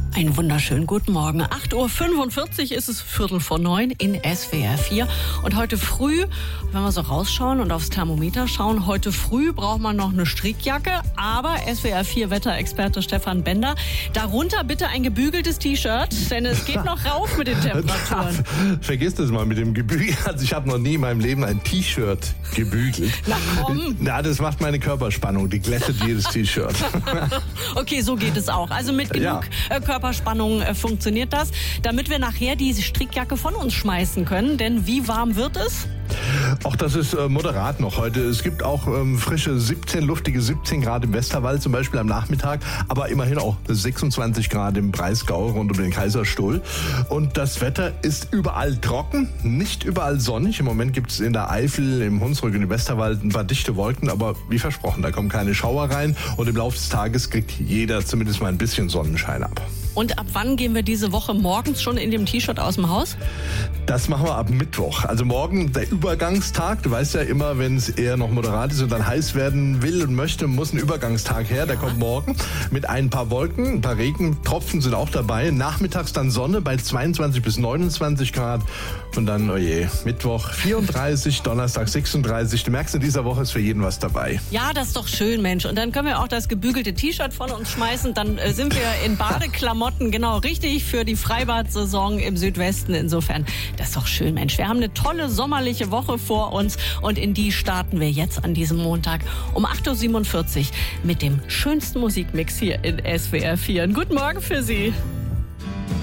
Einen wunderschönen guten Morgen. 8.45 Uhr ist es, 8:45 in SWR 4. Und heute früh, wenn wir so rausschauen und aufs Thermometer schauen, heute früh braucht man noch eine Strickjacke. Aber SWR 4 Wetterexperte Stefan Bender, darunter bitte ein gebügeltes T-Shirt, denn es geht noch rauf mit den Temperaturen. Vergiss das mal mit dem Gebügel. Also ich habe noch nie in meinem Leben ein T-Shirt gebügelt. Na komm. Na, das macht meine Körperspannung. Die glättet jedes T-Shirt. Okay, so geht es auch. Also mit genug Körperspannung funktioniert das, damit wir nachher die Strickjacke von uns schmeißen können. Denn wie warm wird es? Auch das ist moderat noch heute. Es gibt auch frische luftige 17 Grad im Westerwald, zum Beispiel am Nachmittag, aber immerhin auch 26 Grad im Breisgau rund um den Kaiserstuhl. Und das Wetter ist überall trocken, nicht überall sonnig. Im Moment gibt es in der Eifel, im Hunsrück und im Westerwald ein paar dichte Wolken, aber wie versprochen, da kommen keine Schauer rein und im Laufe des Tages kriegt jeder zumindest mal ein bisschen Sonnenschein ab. Und ab wann gehen wir diese Woche morgens schon in dem T-Shirt aus dem Haus? Das machen wir ab Mittwoch. Also morgen der Übergangstag. Du weißt ja immer, wenn es eher noch moderat ist und dann heiß werden will und möchte, muss ein Übergangstag her. Der kommt morgen mit ein paar Wolken, ein paar Regentropfen sind auch dabei. Nachmittags dann Sonne bei 22 bis 29 Grad. Und dann, Mittwoch 34, Donnerstag 36. Du merkst, in dieser Woche ist für jeden was dabei. Ja, das ist doch schön, Mensch. Und dann können wir auch das gebügelte T-Shirt von uns schmeißen. Dann sind wir in Badeklamotten, genau richtig, für die Freibad-Saison im Südwesten. Insofern, das ist doch schön, Mensch. Wir haben eine tolle sommerliche Woche vor uns und in die starten wir jetzt an diesem Montag um 8.47 Uhr mit dem schönsten Musikmix hier in SWR 4. Einen guten Morgen für Sie.